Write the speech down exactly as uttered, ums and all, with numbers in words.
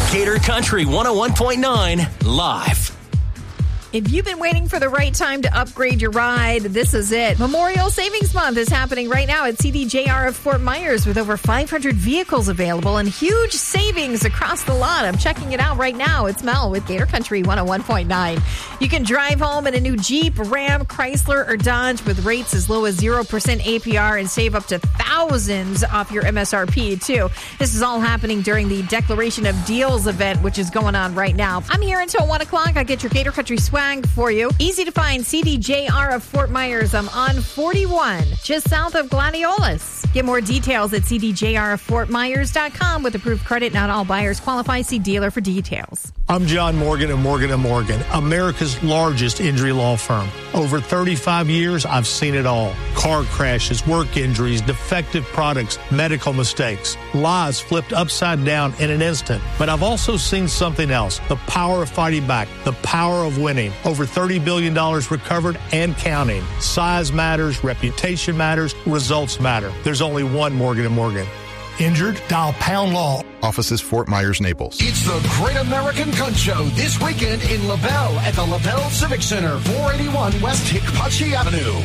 Gator Country one oh one point nine live. If you've been waiting for the right time to upgrade your ride, this is it. Memorial Savings Month is happening right now at C D J R of Fort Myers with over five hundred vehicles available and huge savings across the lot. I'm checking it out right now. It's Mel with Gator Country one oh one point nine. You can drive home in a new Jeep, Ram, Chrysler, or Dodge with rates as low as zero percent A P R and save up to thousands off your M S R P, too. This is all happening during the Declaration of Deals event, which is going on right now. I'm here until one o'clock. I get your Gator Country swag for you. Easy to find C D J R of Fort Myers. I'm on forty-one, just south of Gladiolus. Get more details at C D J R of Fort Myers dot com. With approved credit, not all buyers qualify. See dealer for details. I'm John Morgan of Morgan and Morgan, America's largest injury law firm. Over thirty-five years, I've seen it all. Car crashes, work injuries, defective products, medical mistakes, lives flipped upside down in an instant. But I've also seen something else, the power of fighting back, the power of winning. Over thirty billion dollars recovered and counting. Size matters, reputation matters, results matter. There's only one Morgan and Morgan. Injured? Dial Pound Law. Offices Fort Myers, Naples. It's the Great American Gun Show this weekend in LaBelle at the LaBelle Civic Center, four eighty-one West Hickoxy Avenue.